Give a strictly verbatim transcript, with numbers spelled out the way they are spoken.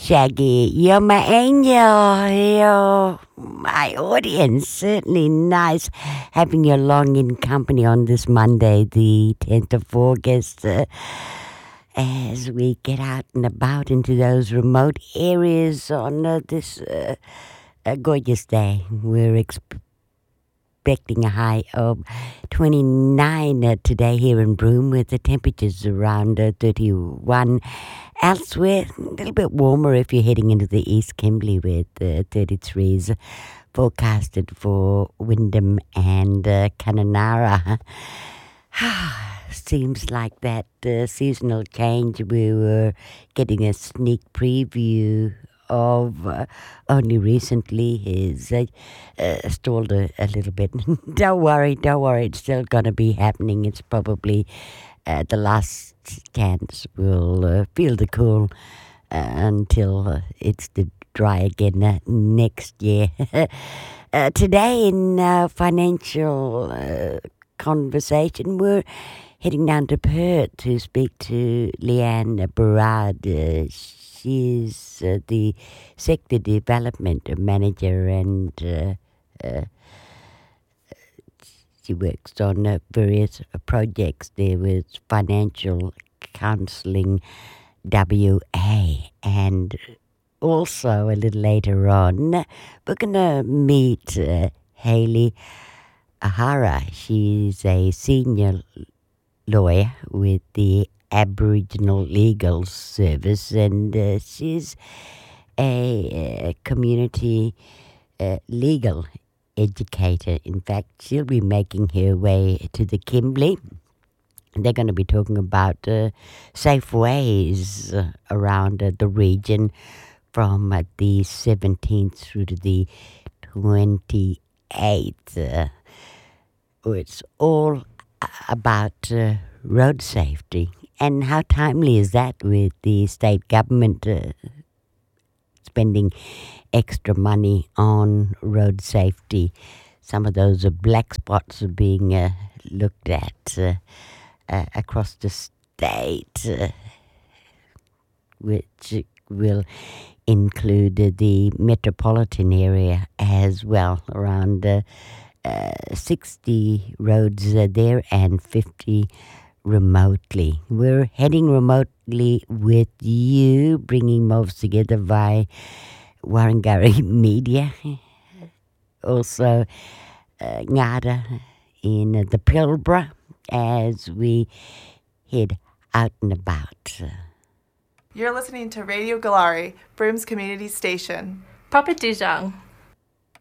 Shaggy, you're my angel. You're my audience. Certainly nice having you along in company on this Monday, the tenth of August, uh, as we get out and about into those remote areas on uh, this uh, uh, gorgeous day. We're exp- expecting a high of twenty-nine uh, today here in Broome, with the temperatures around uh, thirty-one. Elsewhere, a little bit warmer if you're heading into the East Kimberley, with uh, thirty-threes forecasted for Wyndham and uh, Kununurra. Seems like that uh, seasonal change we were getting a sneak preview of uh, only recently is uh, uh, stalled a, a little bit. Don't worry, don't worry, it's still going to be happening. It's probably uh, the last chance we'll uh, feel the cool uh, until uh, it's the dry again uh, next year. uh, today in uh, financial uh, conversation, we're heading down to Perth to speak to Leanne Berard. Uh, she's uh, the Sector Development Manager, and uh, uh, she works on uh, various uh, projects there with Financial Counselling W A. And also a little later on, we're going to meet uh, Hayley Ahara. She's a senior lawyer with the Aboriginal Legal Service, and uh, she's a, a community uh, legal educator. In fact, she'll be making her way to the Kimberley. They're going to be talking about uh, safe ways uh, around uh, the region from uh, the seventeenth through to the twenty-eighth. Uh, it's all about uh, road safety, and how timely is that with the state government uh, spending extra money on road safety. Some of those uh, black spots are being uh, looked at uh, uh, across the state, uh, which will include uh, the metropolitan area as well, around uh, Uh, sixty roads uh, there and fifty remotely. We're heading remotely with you, bringing most together via Warrangurri Media. Also, uh, Ngada in uh, the Pilbara as we head out and about. You're listening to Radio Galari, Broome's community station. Papa Dujang.